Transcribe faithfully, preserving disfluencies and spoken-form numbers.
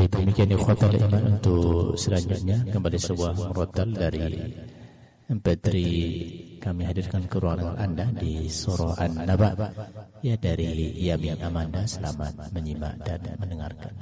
Baik, demikian ikhwatal iman. Untuk selanjutnya kembali sebuah murotal dari M P tiga kami hadirkan ke ruangan Anda di Surah An-Naba, ya, dari Yami Amanda. Selamat menyimak dan mendengarkan.